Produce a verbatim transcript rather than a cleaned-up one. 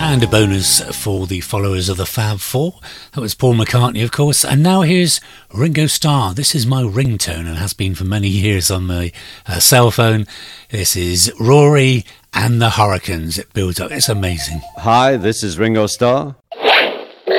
And a bonus for the followers of the Fab Four. That was Paul McCartney, of course. And now here's Ringo Starr. This is my ringtone and has been for many years on my uh, cell phone. This is Rory and the Hurricanes. It builds up. It's amazing. Hi, this is Ringo Starr.